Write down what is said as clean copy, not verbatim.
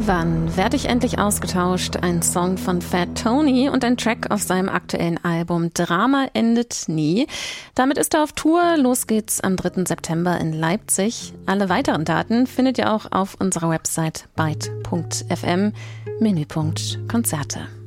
Wann werde ich endlich ausgetauscht? Ein Song von Fat Tony und ein Track auf seinem aktuellen Album Drama endet nie. Damit ist er auf Tour. Los geht's am 3. September in Leipzig. Alle weiteren Daten findet ihr auch auf unserer Website byte.fm, Menüpunkt Konzerte.